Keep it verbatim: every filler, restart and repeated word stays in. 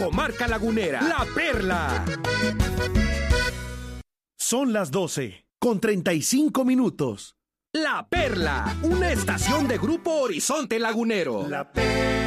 comarca lagunera. La Perla. Son las doce con treinta y cinco minutos. La Perla, una estación de Grupo Horizonte Lagunero. La Perla.